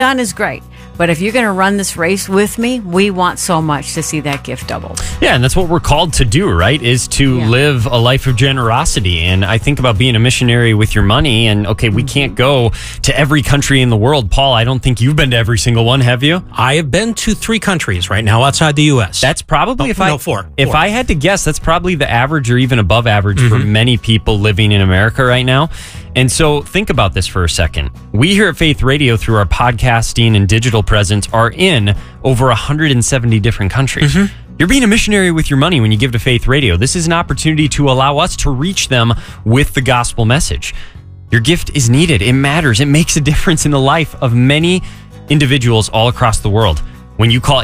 done is great. But if you're going to run this race with me, we want so much to see that gift doubled. Yeah, and that's what we're called to do, right? Is to live a life of generosity. And I think about being a missionary with your money. And okay, we can't go to every country in the world. Paul, I don't think you've been to every single one, have you? I have been to 3 countries right now outside the U.S. That's probably, four. If I had to guess, that's probably the average or even above average for many people living in America right now. And so think about this for a second. We here at Faith Radio, through our podcasting and digital presence, are in over 170 different countries. You're being a missionary with your money when you give to Faith Radio. This is an opportunity to allow us to reach them with the gospel message. Your gift is needed. It matters. It makes a difference in the life of many individuals all across the world. When you call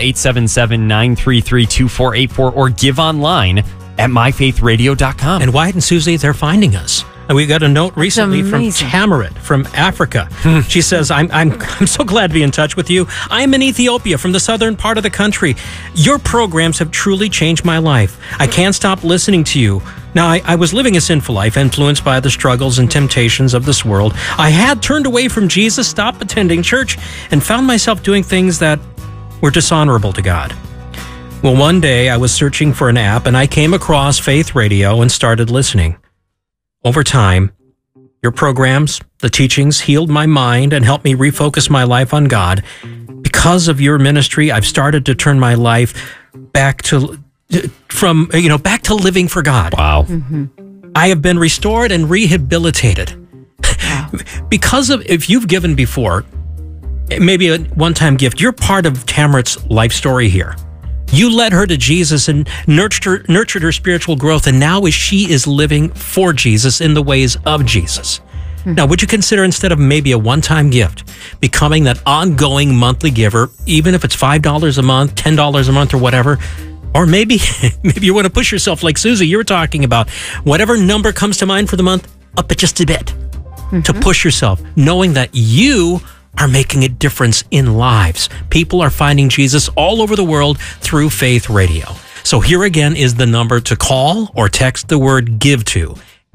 877-933-2484 or give online at myfaithradio.com. And Wyatt and Susie, they're finding us. And we got a note recently from Tamarit from Africa. She says, I'm so glad to be in touch with you. I'm in Ethiopia from the southern part of the country. Your programs have truly changed my life. I can't stop listening to you. Now, I was living a sinful life, influenced by the struggles and temptations of this world. I had turned away from Jesus, stopped attending church, and found myself doing things that were dishonorable to God. Well, one day I was searching for an app, and I came across Faith Radio and started listening. Over time, your programs, the teachings, healed my mind and helped me refocus my life on God. Because of your ministry, I've started to turn my life back to living for God. Wow. I have been restored and rehabilitated. Because of, if you've given before, maybe a one-time gift, you're part of Tamarit's life story here. You led her to Jesus and nurtured her spiritual growth, and now she is living for Jesus in the ways of Jesus. Now, would you consider, instead of maybe a one-time gift, becoming that ongoing monthly giver, even if it's $5 a month, $10 a month, or whatever? Or maybe you want to push yourself like Susie, you were talking about. Whatever number comes to mind for the month, up it just a bit. To push yourself, knowing that you are making a difference in lives. People are finding Jesus all over the world through Faith Radio. So here again is the number to call or text the word GIVE to,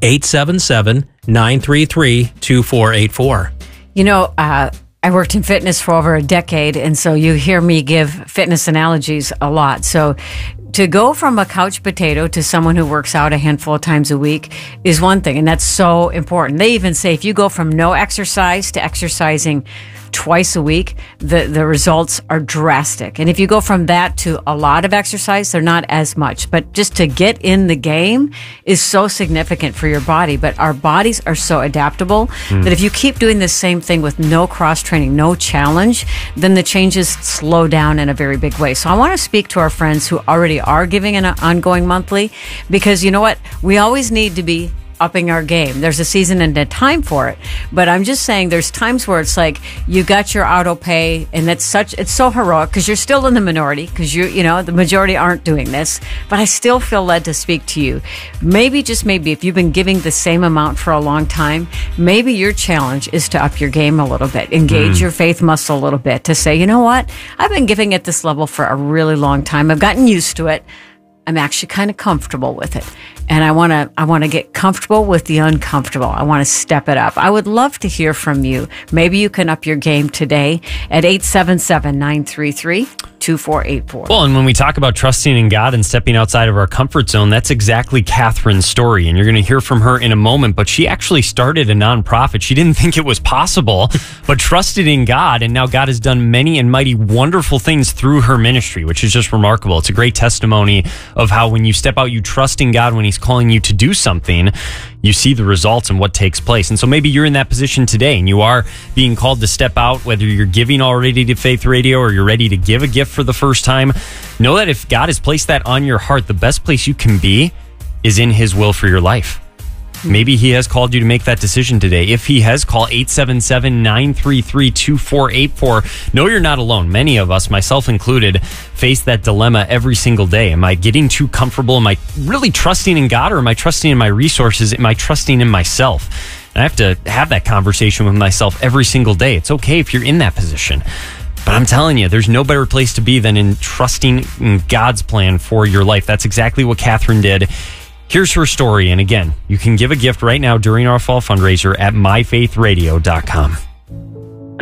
877-933-2484. You know, I worked in fitness for over a decade, and so you hear me give fitness analogies a lot. So to go from a couch potato to someone who works out a handful of times a week is one thing, and that's so important. They even say if you go from no exercise to exercising twice a week, the results are drastic. And if you go from that to a lot of exercise, they're not as much. But just to get in the game is so significant for your body. But our bodies are so adaptable that if you keep doing the same thing with no cross-training, no challenge, then the changes slow down in a very big way. So I want to speak to our friends who already are giving an ongoing monthly, because you know what? We always need to be upping our game. There's a season and a time for it. But I'm just saying there's times where it's like you got your auto pay, and it's so heroic because you're still in the minority, because you know, the majority aren't doing this. But I still feel led to speak to you. Maybe, just maybe, if you've been giving the same amount for a long time, maybe your challenge is to up your game a little bit, engage your faith muscle a little bit, to say, you know what? I've been giving at this level for a really long time. I've gotten used to it. I'm actually kind of comfortable with it. And I want to get comfortable with the uncomfortable. I want to step it up. I would love to hear from you. Maybe you can up your game today at 877-933-2484. Well, and when we talk about trusting in God and stepping outside of our comfort zone, that's exactly Catherine's story. And you're going to hear from her in a moment. But she actually started a nonprofit. She didn't think it was possible, but trusted in God. And now God has done many and mighty wonderful things through her ministry, which is just remarkable. It's a great testimony of how when you step out, you trust in God when He's calling you to do something, you see the results and what takes place. And so maybe you're in that position today and you are being called to step out, whether you're giving already to Faith Radio or you're ready to give a gift for the first time. Know that if God has placed that on your heart, the best place you can be is in His will for your life. Maybe He has called you to make that decision today. If He has, call 877-933-2484. No, you're not alone. Many of us, myself included, face that dilemma every single day. Am I getting too comfortable? Am I really trusting in God, or am I trusting in my resources? Am I trusting in myself? And I have to have that conversation with myself every single day. It's okay if you're in that position. But I'm telling you, there's no better place to be than in trusting in God's plan for your life. That's exactly what Catherine did. Here's her story. And again, you can give a gift right now during our fall fundraiser at myfaithradio.com.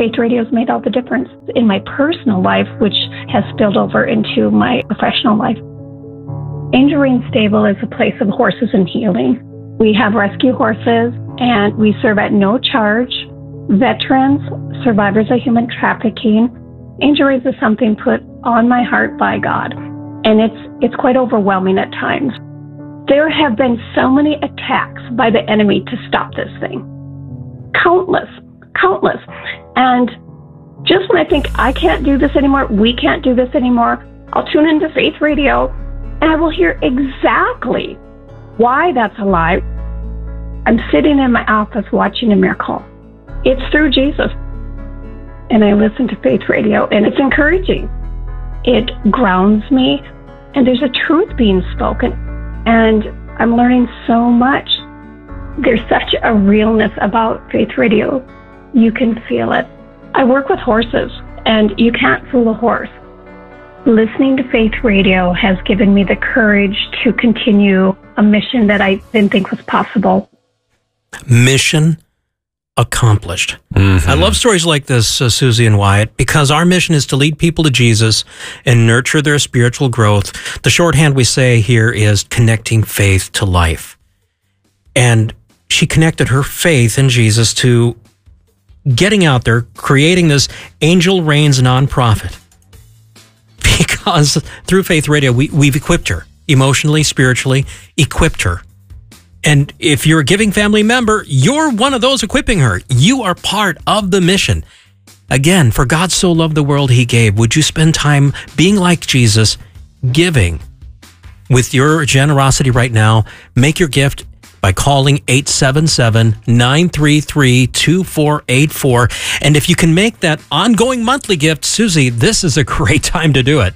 Faith Radio has made all the difference in my personal life, which has spilled over into my professional life. Angel Rain Stable is a place of horses and healing. We have rescue horses, and we serve at no charge. Veterans, survivors of human trafficking. Angel Rain is something put on my heart by God, and it's quite overwhelming at times. There have been so many attacks by the enemy to stop this thing. Countless. And just when I think I can't do this anymore, we can't do this anymore, I'll tune into Faith Radio and I will hear exactly why that's a lie. I'm sitting in my office watching a miracle. It's through Jesus. And I listen to Faith Radio, and it's encouraging. It grounds me, and there's a truth being spoken. And I'm learning so much. There's such a realness about Faith Radio. You can feel it. I work with horses, and you can't fool a horse. Listening to Faith Radio has given me the courage to continue a mission that I didn't think was possible. Mission accomplished. Mm-hmm. I love stories like this, Susie and Wyatt, because our mission is to lead people to Jesus and nurture their spiritual growth. The shorthand we say here is connecting faith to life. And she connected her faith in Jesus to getting out there, creating this Angel Rains nonprofit. Because through Faith Radio, we've equipped her emotionally, spiritually, equipped her. And if you're a giving family member, you're one of those equipping her. You are part of the mission. Again, for God so loved the world he gave. Would you spend time being like Jesus, giving? With your generosity right now, make your gift by calling 877-933-2484. And if you can make that ongoing monthly gift, Susie, this is a great time to do it.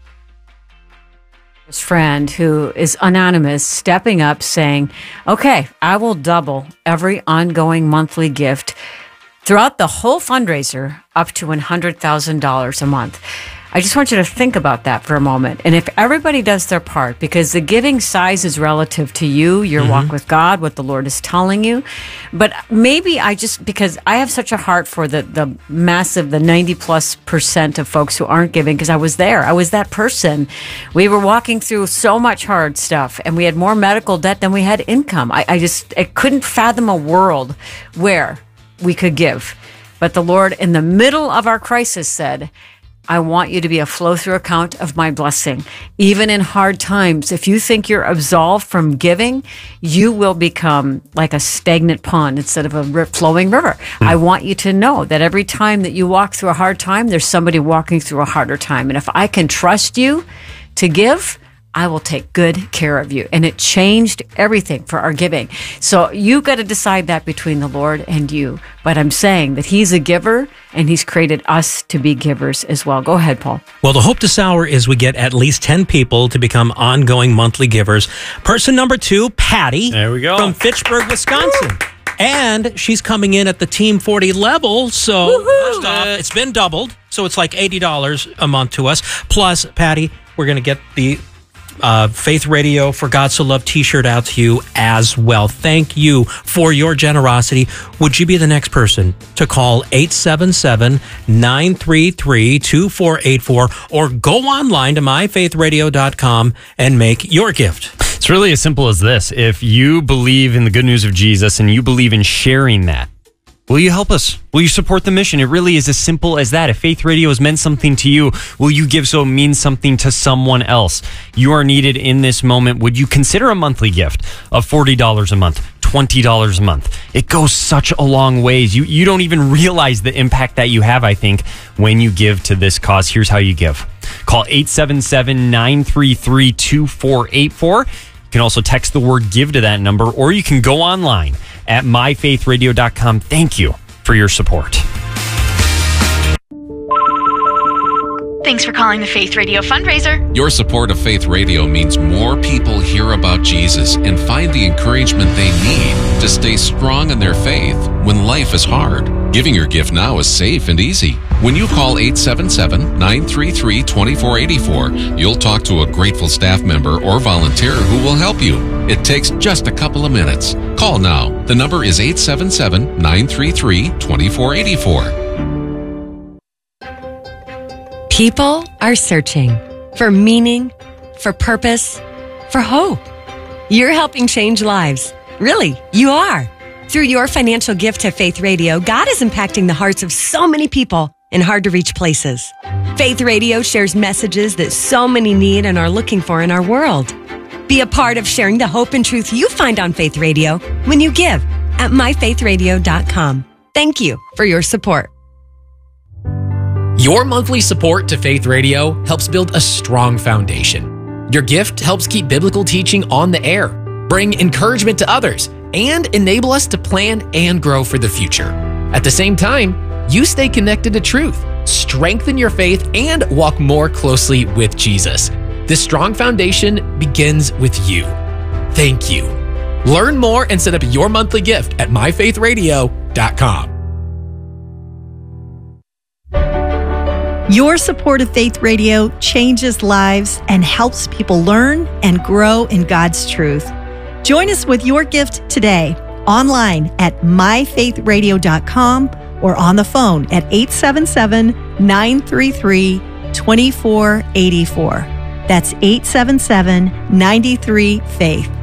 Friend who is anonymous stepping up saying, okay, I will double every ongoing monthly gift throughout the whole fundraiser up to $100,000 a month. I just want you to think about that for a moment. And if everybody does their part, because the giving size is relative to you, your walk with God, what the Lord is telling you. But maybe because I have such a heart for the massive, the 90+% of folks who aren't giving, because I was there. I was that person. We were walking through so much hard stuff, and we had more medical debt than we had income. I couldn't fathom a world where we could give. But the Lord, in the middle of our crisis, said, I want you to be a flow-through account of my blessing. Even in hard times, if you think you're absolved from giving, you will become like a stagnant pond instead of a flowing river. I want you to know that every time that you walk through a hard time, there's somebody walking through a harder time. And if I can trust you to give, I will take good care of you. And it changed everything for our giving. So you got to decide that between the Lord and you. But I'm saying that he's a giver, and he's created us to be givers as well. Go ahead, Paul. Well, the hope this hour is we get at least 10 people to become ongoing monthly givers. Person number 2, Patty. There we go. From Fitchburg, Wisconsin. And she's coming in at the Team 40 level. So first off, it's been doubled. So it's like $80 a month to us. Plus, Patty, we're going to get the Faith Radio for God So Loved t-shirt out to you as well. Thank you for your generosity. Would you be the next person to call 877-933-2484 or go online to myfaithradio.com and make your gift? It's really as simple as this. If you believe in the good news of Jesus and you believe in sharing that, will you help us? Will you support the mission? It really is as simple as that. If Faith Radio has meant something to you, will you give so it means something to someone else? You are needed in this moment. Would you consider a monthly gift of $40 a month, $20 a month? It goes such a long ways. You don't even realize the impact that you have, I think, when you give to this cause. Here's how you give. Call 877-933-2484. You can also text the word GIVE to that number, or you can go online at myfaithradio.com. Thank you for your support. Thanks for calling the Faith Radio fundraiser. Your support of Faith Radio means more people hear about Jesus and find the encouragement they need to stay strong in their faith when life is hard. Giving your gift now is safe and easy. When you call 877-933-2484, you'll talk to a grateful staff member or volunteer who will help you. It takes just a couple of minutes. Call now. The number is 877-933-2484. People are searching for meaning, for purpose, for hope. You're helping change lives. Really, you are. Through your financial gift to Faith Radio, God is impacting the hearts of so many people in hard-to-reach places. Faith Radio shares messages that so many need and are looking for in our world. Be a part of sharing the hope and truth you find on Faith Radio when you give at myfaithradio.com. Thank you for your support. Your monthly support to Faith Radio helps build a strong foundation. Your gift helps keep biblical teaching on the air, bring encouragement to others, and enable us to plan and grow for the future. At the same time, you stay connected to truth, strengthen your faith, and walk more closely with Jesus. This strong foundation begins with you. Thank you. Learn more and set up your monthly gift at myfaithradio.com. Your support of Faith Radio changes lives and helps people learn and grow in God's truth. Join us with your gift today, online at myfaithradio.com or on the phone at 877-933-2484. That's 877-93-FAITH.